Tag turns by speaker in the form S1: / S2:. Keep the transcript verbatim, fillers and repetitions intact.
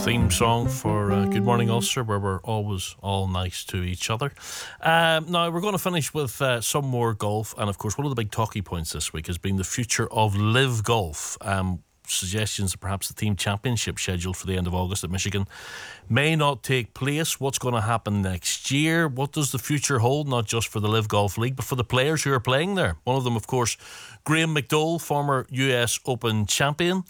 S1: theme song for uh, Good Morning Ulster, where we're always all nice to each other. Um, now, we're going to finish with uh, some more golf. And, of course, one of the big talking points this week has been the future of Live Golf. Um, suggestions that perhaps the team championship scheduled for the end of August at Michigan may not take place. What's going to happen next year? What does the future hold, not just for the Live Golf League, but for the players who are playing there? One of them, of course, Graham McDowell, former U S Open champion.